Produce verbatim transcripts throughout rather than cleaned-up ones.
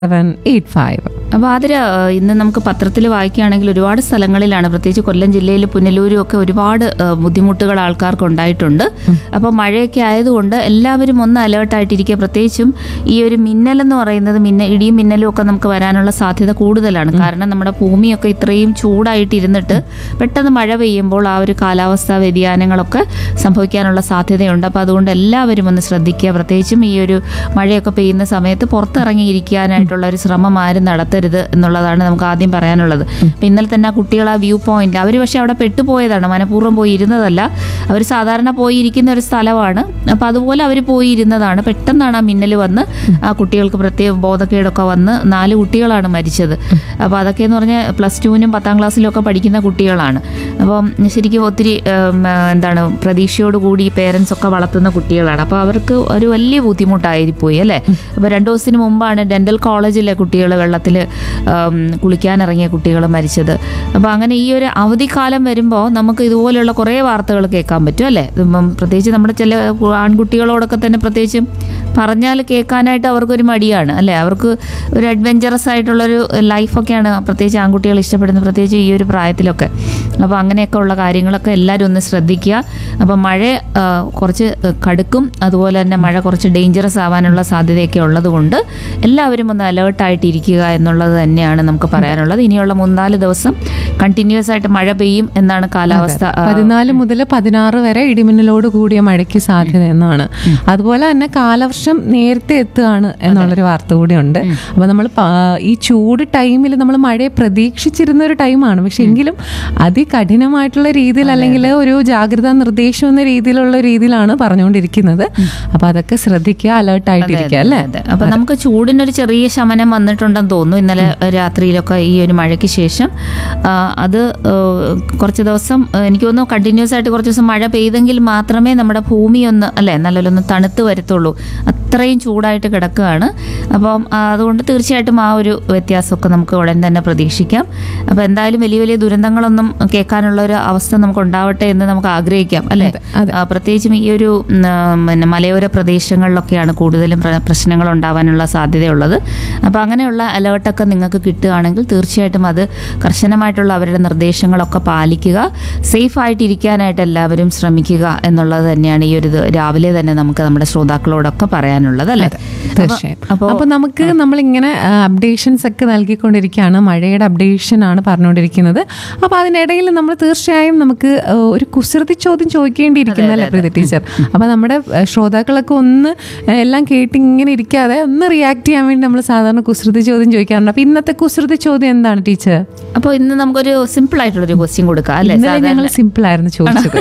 Seven eight five. അപ്പോൾ അതിൽ ഇന്ന് നമുക്ക് പത്രത്തിൽ വായിക്കുകയാണെങ്കിൽ ഒരുപാട് സ്ഥലങ്ങളിലാണ്, പ്രത്യേകിച്ച് കൊല്ലം ജില്ലയിൽ പുനലൂരും ഒക്കെ ഒരുപാട് ഏഹ്, ബുദ്ധിമുട്ടുകൾ ആൾക്കാർക്ക് ഉണ്ടായിട്ടുണ്ട്. അപ്പോൾ മഴയൊക്കെ ആയതുകൊണ്ട് എല്ലാവരും ഒന്ന് അലേർട്ടായിട്ടിരിക്കുക. പ്രത്യേകിച്ചും ഈ ഒരു മിന്നലെന്ന് പറയുന്നത് മിന്ന ഇടിയും മിന്നലും ഒക്കെ നമുക്ക് വരാനുള്ള സാധ്യത കൂടുതലാണ്. കാരണം നമ്മുടെ ഭൂമിയൊക്കെ ഇത്രയും ചൂടായിട്ടിരുന്നിട്ട് പെട്ടെന്ന് മഴ പെയ്യുമ്പോൾ ആ ഒരു കാലാവസ്ഥാ വ്യതിയാനങ്ങളൊക്കെ സംഭവിക്കാനുള്ള സാധ്യതയുണ്ട്. അപ്പോൾ അതുകൊണ്ട് എല്ലാവരും ഒന്ന് ശ്രദ്ധിക്കുക. പ്രത്യേകിച്ചും ഈ ഒരു മഴയൊക്കെ പെയ്യുന്ന സമയത്ത് പുറത്തിറങ്ങിയിരിക്കാനായിട്ടുള്ള ഒരു ശ്രമം ആരും നടത്തരുത് എന്നുള്ളതാണ് നമുക്ക് ആദ്യം പറയാനുള്ളത്. അപ്പം ഇന്നലെ തന്നെ ആ കുട്ടികൾ ആ വ്യൂ പോയിന്റ്, അവർ പക്ഷെ അവിടെ പെട്ടുപോയതാണ്, മനഃപൂർവ്വം പോയി ഇരുന്നതല്ല. അവർ സാധാരണ പോയി ഇരിക്കുന്ന ഒരു സ്ഥലമാണ്. അപ്പം അതുപോലെ അവർ പോയി ഇരുന്നതാണ്. പെട്ടെന്നാണ് ആ മിന്നൽ വന്ന് ആ കുട്ടികൾക്ക് പ്രത്യേക ബോധക്കേടൊക്കെ വന്ന് നാല് കുട്ടികളാണ് മരിച്ചത്. അപ്പോൾ അതൊക്കെ എന്ന് പറഞ്ഞാൽ പ്ലസ് ടുവിനും പത്താം ക്ലാസ്സിലും ഒക്കെ പഠിക്കുന്ന കുട്ടികളാണ്. അപ്പം ശരിക്കും ഒത്തിരി ഉം, എന്താണ് പ്രതീക്ഷയോടുകൂടി പേരൻസ് ഒക്കെ വളർത്തുന്ന കുട്ടികളാണ്. അപ്പോൾ അവർക്ക് ഒരു വലിയ ബുദ്ധിമുട്ടായിപ്പോയി അല്ലേ. അപ്പോൾ രണ്ടു ദിവസത്തിന് മുമ്പാണ് ഡെന്റൽ കോളേജിലെ കുട്ടികൾ വെള്ളത്തിൽ കുളിക്കാനിറങ്ങിയ കുട്ടികൾ മരിച്ചത്. അപ്പോൾ അങ്ങനെ ഈ ഒരു അവധിക്കാലം വരുമ്പോൾ നമുക്ക് ഇതുപോലെയുള്ള കുറേ വാർത്തകൾ കേൾക്കാൻ പറ്റും അല്ലേ. ഇപ്പം പ്രത്യേകിച്ച് നമ്മുടെ ചില ആൺകുട്ടികളോടൊക്കെ തന്നെ പ്രത്യേകിച്ചും പറഞ്ഞാൽ കേൾക്കാനായിട്ട് അവർക്കൊരു മടിയാണ് അല്ലേ. അവർക്ക് ഒരു അഡ്വഞ്ചറസ് ആയിട്ടുള്ളൊരു ലൈഫൊക്കെയാണ് പ്രത്യേകിച്ച് ആൺകുട്ടികൾ ഇഷ്ടപ്പെടുന്നത്, പ്രത്യേകിച്ച് ഈ ഒരു പ്രായത്തിലൊക്കെ. അപ്പോൾ അങ്ങനെയൊക്കെ ഉള്ള കാര്യങ്ങളൊക്കെ എല്ലാവരും ഒന്ന് ശ്രദ്ധിക്കുക. അപ്പം മഴ ആ, കുറച്ച് കടുക്കും, അതുപോലെ തന്നെ മഴ കുറച്ച് ഡേഞ്ചറസ് ആവാനുള്ള സാധ്യതയൊക്കെ ഉള്ളതുകൊണ്ട് എല്ലാവരും ഒന്ന് അലേർട്ടായിട്ടിരിക്കുക എന്നുള്ളത് തന്നെയാണ് നമുക്ക് പറയാനുള്ളത്. ഇനിയുള്ള മൂന്നാല് ദിവസം കണ്ടിന്യൂസ് ആയിട്ട് മഴ പെയ്യും എന്നാണ് കാലാവസ്ഥ. ആ, പതിനാല് മുതൽ പതിനാറ് വരെ ഇടിമിന്നലോട് കൂടിയ മഴയ്ക്ക് സാധ്യത എന്നാണ്. അതുപോലെ തന്നെ കാലവർഷം നേരത്തെ എത്തുകയാണ് എന്നുള്ളൊരു വാർത്ത കൂടിയുണ്ട്. അപ്പൊ നമ്മൾ ഈ ചൂട് ടൈമിൽ നമ്മൾ മഴയെ പ്രതീക്ഷിച്ചിരുന്ന ഒരു ടൈമാണ്. പക്ഷെ എങ്കിലും അതികഠിനമായിട്ടുള്ള രീതിയിൽ അല്ലെങ്കിൽ ഒരു ജാഗ്രതാ നിർദ്ദേശം എന്ന രീതിയിലുള്ള രീതിയിലാണ് പറഞ്ഞുകൊണ്ടിരിക്കുന്നത്. അപ്പൊ അതൊക്കെ ശ്രദ്ധിക്കുക, അലേർട്ടായിട്ടിരിക്കുക അല്ലേ. അതെ. അപ്പൊ നമുക്ക് ചൂടിനൊരു ചെറിയ ശമനം വന്നിട്ടുണ്ടെന്ന് തോന്നുന്നു ഇന്നലെ രാത്രിയിലൊക്കെ ഈ ഒരു മഴയ്ക്ക് ശേഷം. ആ, അത് ആ, കുറച്ച് ദിവസം ആ, എനിക്ക് തോന്നുന്നു കണ്ടിന്യൂസ് ആയിട്ട് കുറച്ച് ദിവസം മഴ പെയ്തെങ്കിൽ മാത്രമേ നമ്മുടെ ഭൂമി ഒന്ന് അല്ലേ നല്ലൊന്ന് തണുത്ത് വരത്തുള്ളൂ. അത്രയും ചൂടായിട്ട് കിടക്കുകയാണ്. അപ്പം ആ, അതുകൊണ്ട് തീർച്ചയായിട്ടും ആ ഒരു വ്യത്യാസമൊക്കെ നമുക്ക് ഉടൻ തന്നെ പ്രതീക്ഷിക്കാം. അപ്പോൾ എന്തായാലും വലിയ വലിയ ദുരന്തങ്ങളൊന്നും കേൾക്കാനുള്ള ഒരു അവസ്ഥ നമുക്ക് ഉണ്ടാവട്ടെ എന്ന് നമുക്ക് ആഗ്രഹിക്കാം അല്ലേ. ആ, പ്രത്യേകിച്ചും ഈ ഒരു ഉം, പിന്നെ മലയോര പ്രദേശങ്ങളിലൊക്കെയാണ് കൂടുതലും പ്ര- പ്രശ്നങ്ങൾ ഉണ്ടാവാനുള്ള സാധ്യതയുള്ളത്. അപ്പോൾ അങ്ങനെയുള്ള അലേർട്ടൊക്കെ നിങ്ങൾക്ക് കിട്ടുകയാണെങ്കിൽ തീർച്ചയായിട്ടും അത് കർശനമായിട്ടുള്ള അവരുടെ നിർദ്ദേശങ്ങളൊക്കെ പാലിക്കുക, സേഫ് ആയിട്ടിരിക്കാനായിട്ട് എല്ലാവരും ശ്രമിക്കുക എന്നുള്ളത് തന്നെയാണ് ഈ ഒരു ഇത് രാവിലെ തന്നെ നമുക്ക് നമ്മുടെ ശ്രോതാക്കളോടൊക്കെ പറയാനുള്ളത് അല്ലേ. തീർച്ചയായും. അപ്പോൾ അപ്പോൾ നമുക്ക് നമ്മളിങ്ങനെ അപ്ഡേഷൻസ് ഒക്കെ നൽകിക്കൊണ്ടിരിക്കുകയാണ്, മഴയുടെ അപ്ഡേഷൻ ആണ് പറഞ്ഞുകൊണ്ടിരിക്കുന്നത്. അപ്പോൾ അതിനിടയിൽ നമ്മൾ തീർച്ചയായും നമുക്ക് ആ, ഒരു കുസൃതി ചോദ്യം ചോദിക്കേണ്ടിയിരിക്കുന്നല്ലേ പ്രീതി ടീച്ചർ. അപ്പോൾ നമ്മുടെ ആ, ശ്രോതാക്കളൊക്കെ ഒന്ന് ആ, എല്ലാം കേട്ട് ഇങ്ങനെ ഇരിക്കാതെ ഒന്ന് റിയാക്ട് ചെയ്യാൻ വേണ്ടി നമ്മൾ സാധാരണ കുസൃതി ചോദ്യം ചോദിക്കാറുണ്ട്. അപ്പോൾ ഇന്നത്തെ കുസൃതി ചോദ്യം എന്താണ് ടീച്ചർ? അപ്പോൾ ഇന്ന് നമുക്കൊരു സിമ്പിൾ ആയിട്ടുള്ളൊരു ക്വസ്റ്റ്യൻ കൊടുക്കാം അല്ലേ. ഇന്നലെ ഞങ്ങൾ സിമ്പിൾ ആയിരുന്നു ചോദിച്ചത്.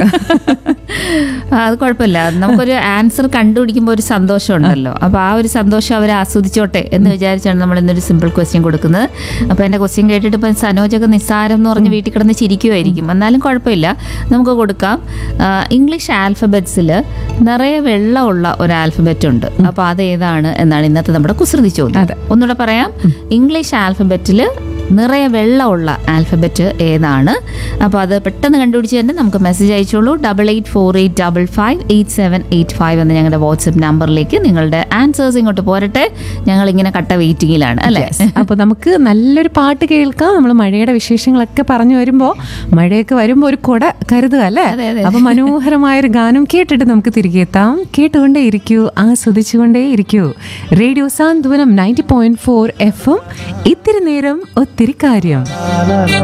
ആ, അത് കുഴപ്പമില്ല. നമുക്കൊരു ആൻസർ കണ്ടുപിടിക്കുമ്പോൾ ഒരു സന്തോഷം ഉണ്ടല്ലോ. അപ്പോൾ ആ ഒരു സന്തോഷം അവർ ആസ്വദിച്ചോട്ടെ എന്ന് വിചാരിച്ചാണ് നമ്മൾ ഇന്നൊരു സിമ്പിൾ ക്വസ്റ്റ്യൻ കൊടുക്കുന്നത്. അപ്പോൾ എൻ്റെ ക്വസ്റ്റ്യൻ കേട്ടിട്ട് ഇപ്പം സനോജൊക്കെ നിസ്സാരം എന്ന് പറഞ്ഞ് വീട്ടിൽ കിടന്ന് ചിരിക്കുമായിരിക്കും. എന്നാലും കുഴപ്പമില്ല, നമുക്ക് കൊടുക്കാം. ആ, ഇംഗ്ലീഷ് ആൽഫബറ്റ്സിൽ നിറയെ വെള്ളമുള്ള ഒരു ആൽഫബറ്റ് ഉണ്ട്. അപ്പോൾ അത് ഏതാണ് എന്നാണ് ഇന്നത്തെ നമ്മുടെ കുസൃതി ചോദ്യം. ഒന്നുകൂടെ പറയാം. ഇംഗ്ലീഷ് ആൽഫബറ്റിൽ നിറയെ വെള്ളമുള്ള ആൽഫബറ്റ് ഏതാണ്? അപ്പോൾ അത് പെട്ടെന്ന് കണ്ടുപിടിച്ച് തന്നെ നമുക്ക് മെസ്സേജ് അയച്ചോളൂ. Double eight four eight double five eight seven eight five എന്ന ഞങ്ങളുടെ വാട്സപ്പ് നമ്പറിലേക്ക് നിങ്ങളുടെ ആൻസേഴ്സ് ഇങ്ങോട്ട് പോരട്ടെ. ഞങ്ങൾ ഇങ്ങനെ കട്ട വെയിറ്റിംഗിലാണ് അല്ലേ. അപ്പോൾ നമുക്ക് നല്ലൊരു പാട്ട് കേൾക്കാം. നമ്മൾ മഴയുടെ വിശേഷങ്ങളൊക്കെ പറഞ്ഞു വരുമ്പോൾ മഴയൊക്കെ വരുമ്പോൾ ഒരു കുട കരുതുക അല്ലേ. അപ്പോൾ മനോഹരമായൊരു ഗാനം കേട്ടിട്ട് നമുക്ക് തിരികെ എത്താം. കേട്ടുകൊണ്ടേ ഇരിക്കൂ, ആസ്വദിച്ചുകൊണ്ടേ ഇരിക്കൂ. റേഡിയോ സാന്ത്വനം ninety point four F M. ഇത്തിരി നേരം ഒത്തിരി കാര്യം.